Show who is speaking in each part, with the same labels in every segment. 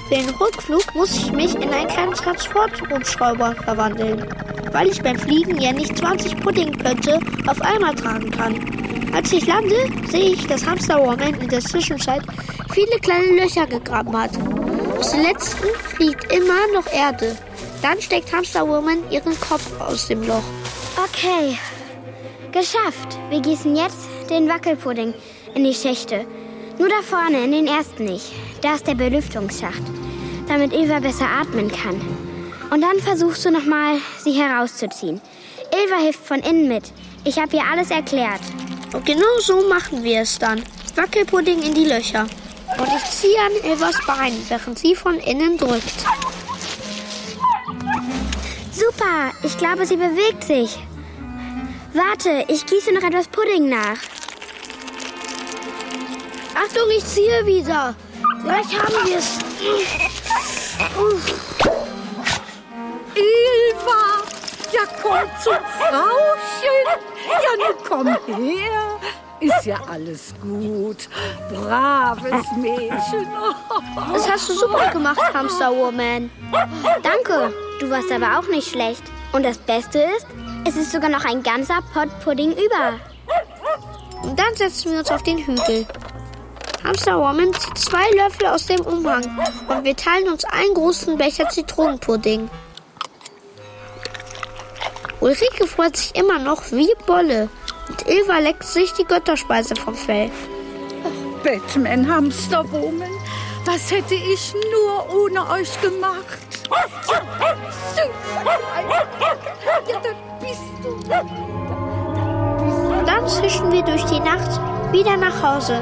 Speaker 1: Für den Rückflug muss ich mich in einen kleinen Transporthubschrauber verwandeln, weil ich beim Fliegen ja nicht 20 Puddingpötte auf einmal tragen kann. Als ich lande, sehe ich, dass Hamsterwoman in der Zwischenzeit viele kleine Löcher gegraben hat. Aus den letzten fliegt immer noch Erde. Dann steckt Hamsterwoman ihren Kopf aus dem Loch.
Speaker 2: Okay, geschafft. Wir gießen jetzt den Wackelpudding in die Schächte. Nur da vorne, in den ersten nicht. Da ist der Belüftungsschacht, damit Ilva besser atmen kann. Und dann versuchst du nochmal, sie herauszuziehen. Ilva hilft von innen mit. Ich habe ihr alles erklärt.
Speaker 1: Und genau so machen wir es dann. Wackelpudding in die Löcher. Und ich ziehe an Ilvas Bein, während sie von innen drückt.
Speaker 2: Super, ich glaube, sie bewegt sich. Warte, ich gieße noch etwas Pudding nach.
Speaker 1: Achtung, ich ziehe wieder. Gleich haben wir es.
Speaker 3: Ilva, ja komm zum Frauchen. Ja, nun komm her. Ist ja alles gut. Braves Mädchen.
Speaker 1: Das hast du super gemacht, Hamsterwoman.
Speaker 2: Danke, du warst aber auch nicht schlecht. Und das Beste ist, es ist sogar noch ein ganzer Pott Pudding über.
Speaker 1: Und dann setzen wir uns auf den Hügel. Hamsterwoman zieht 2 Löffel aus dem Umhang und wir teilen uns einen großen Becher Zitronenpudding. Ulrike freut sich immer noch wie Bolle und Ilva leckt sich die Götterspeise vom Fell.
Speaker 3: Batman, Hamsterwoman, was hätte ich nur ohne euch gemacht? Ja, da bist du.
Speaker 1: Und dann zischen wir durch die Nacht wieder nach Hause.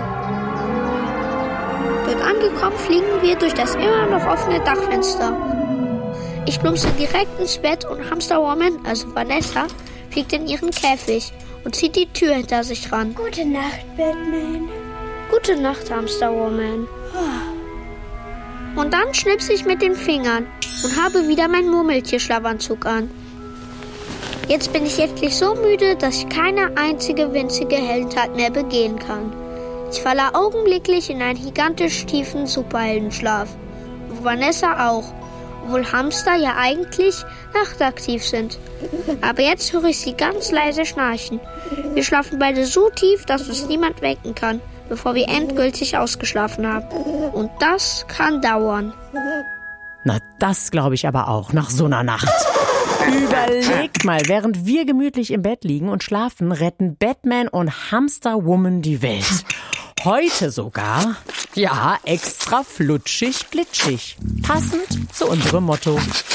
Speaker 1: Dort angekommen fliegen wir durch das immer noch offene Dachfenster. Ich plumpse direkt ins Bett und Hamsterwoman, also Vanessa, fliegt in ihren Käfig und zieht die Tür hinter sich ran.
Speaker 2: Gute Nacht, Batman.
Speaker 1: Gute Nacht, Hamsterwoman. Und dann schnipse ich mit den Fingern und habe wieder meinen Murmeltier-Schlafanzug an. Jetzt bin ich endlich so müde, dass ich keine einzige winzige Heldentat mehr begehen kann. Ich falle augenblicklich in einen gigantisch tiefen Superheldenschlaf. Und Vanessa auch, obwohl Hamster ja eigentlich nachtaktiv sind. Aber jetzt höre ich sie ganz leise schnarchen. Wir schlafen beide so tief, dass uns niemand wecken kann, bevor wir endgültig ausgeschlafen haben. Und das kann dauern.
Speaker 4: Na, das glaube ich aber auch, nach so einer Nacht. Überlegt mal, während wir gemütlich im Bett liegen und schlafen, retten Batman und Hamsterwoman die Welt. Heute sogar, ja, extra flutschig, glitschig. Passend zu unserem Motto.